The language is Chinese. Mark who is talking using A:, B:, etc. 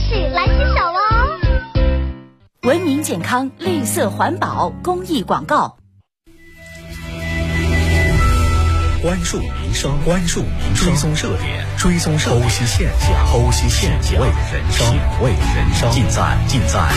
A: 喜来洗手哦。
B: 文明健康，绿色环保，公益广告。
C: 关注民生，关注民生，追踪热点，追踪热点，剖析现象，剖析现象，为人生，为人生，尽在